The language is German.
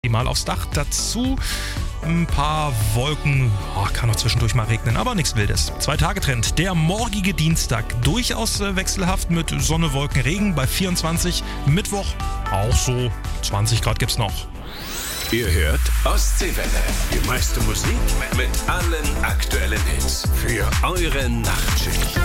Mal aufs Dach. Dazu ein paar Wolken. Kann auch zwischendurch mal regnen, aber nichts Wildes. 2-Tage-Trend. Der morgige Dienstag. Durchaus wechselhaft mit Sonne, Wolken, Regen bei 24. Mittwoch auch so 20 Grad gibt's noch. Ihr hört Ostseewelle. Die meiste Musik mit allen aktuellen Hits. Für eure Nachtschicht.